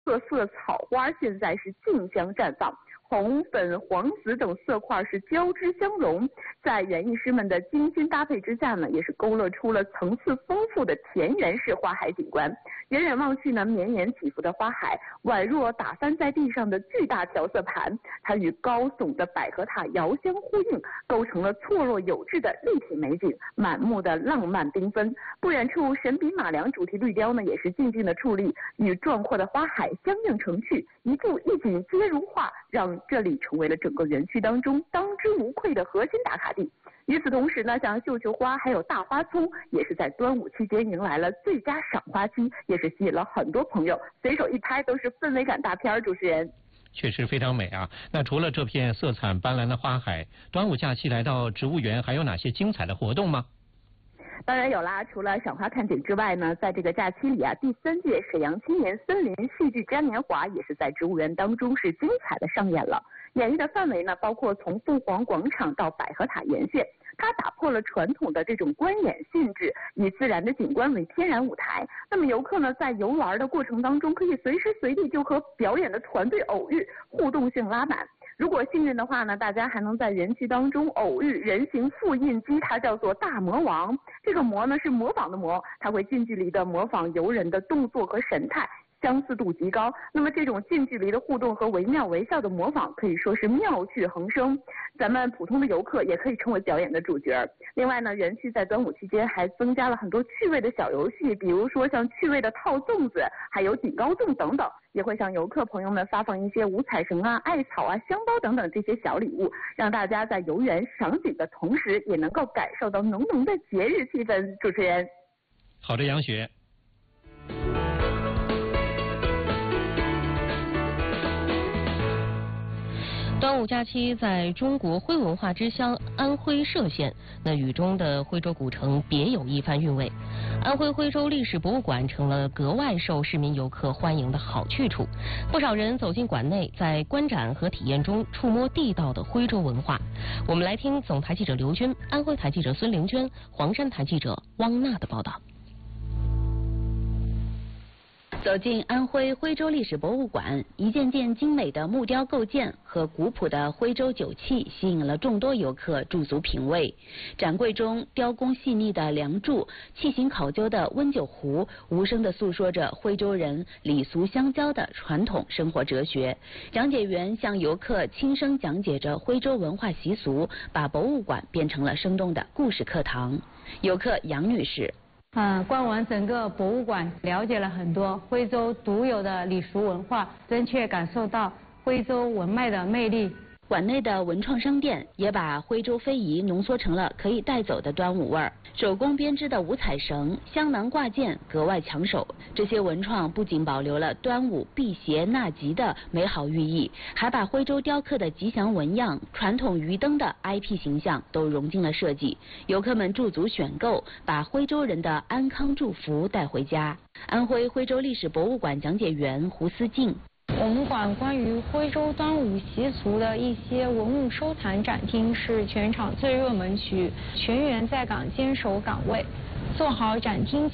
各色草花现在是竞相绽放。红、粉、黄、紫等色块是交织相融，在园艺师们的精心搭配之下呢，也是勾勒出了层次丰富的田园式花海景观。远远望去呢，绵延起伏的花海宛若打翻在地上的巨大调色盘，它与高耸的百合塔遥相呼应，构成了错落有致的立体美景，满目的浪漫缤纷。不远处神笔马良主题绿雕呢，也是静静的矗立，与壮阔的花海相映成趣，一步一景皆如画，让这里成为了整个园区当中当之无愧的核心打卡地。与此同时呢，像绣球花还有大花葱，也是在端午期间迎来了最佳赏花期，也是吸引了很多朋友，随手一拍都是氛围感大片。主持人， 确实非常美啊！那除了这片色彩斑斓的花海，端午假期来到植物园还有哪些精彩的活动吗？ 当然有啦，除了赏花看景之外呢，在这个假期里啊，第3届沈阳青年森林戏剧嘉年华也是在植物园当中是精彩的上演了。演绎的范围呢，包括从凤凰广场到百合塔沿线，它打破了传统的这种观演性质，以自然的景观为天然舞台。那么游客呢，在游玩的过程当中，可以随时随地就和表演的团队偶遇，互动性拉满。如果幸运的话呢，大家还能在园区当中偶遇人形复印机，它叫做大魔王。这个魔呢是模仿的魔，它会近距离的模仿游人的动作和神态，相似度极高。那么这种近距离的互动和惟妙惟肖的模仿，可以说是妙趣横生。咱们普通的游客也可以成为表演的主角。另外呢，园区在端午期间还增加了很多趣味的小游戏，比如说像趣味的套粽子，还有顶高粽等等，也会向游客朋友们发放一些五彩绳啊、艾草啊、香包等等这些小礼物，让大家在游园赏景的同时，也能够感受到浓浓的节日气氛。主持人， 好的，杨雪。 端午假期在中国徽文化之乡安徽歙县，那雨中的徽州古城别有一番韵味。安徽徽州历史博物馆成了格外受市民游客欢迎的好去处，不少人走进馆内，在观展和体验中触摸地道的徽州文化。我们来听总台记者刘军、安徽台记者孙玲娟、黄山台记者汪娜的报道。 走进安徽徽州历史博物馆，一件件精美的木雕构件和古朴的徽州酒器吸引了众多游客驻足品味。展柜中雕工细腻的梁柱、器型考究的温酒壶，无声地诉说着徽州人礼俗相交的传统生活哲学。讲解员向游客轻声讲解着徽州文化习俗，把博物馆变成了生动的故事课堂。游客杨女士。 逛完整个博物馆，了解了很多徽州独有的礼俗文化，真切感受到徽州文脉的魅力。 馆内的文创商店也把徽州非遗浓缩成了可以带走的端午味儿。手工编织的五彩绳、香囊挂件格外抢手。这些文创不仅保留了端午辟邪纳吉的美好寓意，还把徽州雕刻的吉祥纹样、传统鱼灯的 IP 形象都融进了设计。游客们驻足选购，把徽州人的安康祝福带回家。安徽徽州历史博物馆讲解员胡思静。 我们馆关于徽州端午习俗的一些文物收藏展厅是全场最热门区，全员在岗坚守岗位，做好展厅